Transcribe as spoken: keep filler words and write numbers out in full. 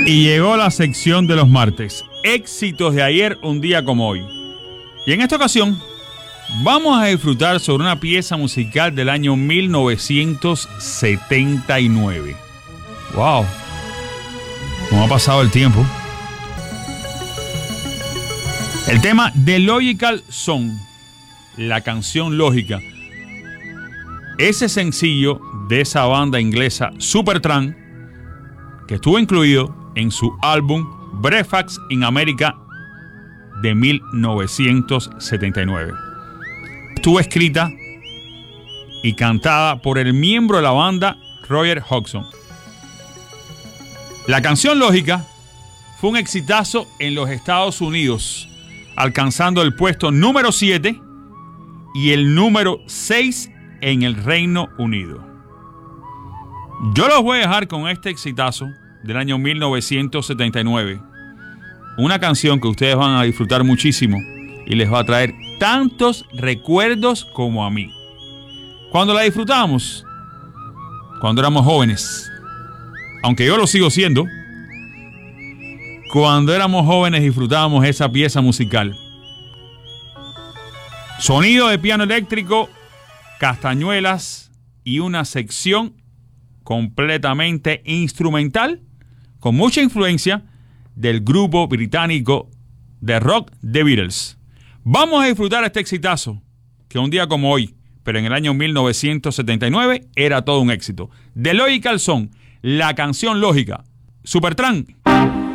Y llegó la sección de los martes. Éxitos de ayer, un día como hoy. Y en esta ocasión vamos a disfrutar sobre una pieza musical del año mil novecientos setenta y nueve. ¡Wow! ¿Cómo ha pasado el tiempo? El tema The Logical Song, la canción lógica. Ese sencillo de esa banda inglesa Supertramp, que estuvo incluido en su álbum Breakfast in America de mil novecientos setenta y nueve. Estuvo escrita y cantada por el miembro de la banda Roger Hodgson. La canción lógica fue un exitazo en los Estados Unidos, alcanzando el puesto número siete y el número seis en el Reino Unido. Yo los voy a dejar con este exitazo del año mil novecientos setenta y nueve. Una canción que ustedes van a disfrutar muchísimo y les va a traer tantos recuerdos como a mí. Cuando la disfrutamos, cuando éramos jóvenes, aunque yo lo sigo siendo, cuando éramos jóvenes disfrutábamos esa pieza musical. Sonido de piano eléctrico, castañuelas y una sección completamente instrumental con mucha influencia del grupo británico de rock The Beatles. Vamos a disfrutar este exitazo que un día como hoy, pero en el año mil novecientos setenta y nueve, era todo un éxito. The Logical Song, la canción lógica. Supertramp.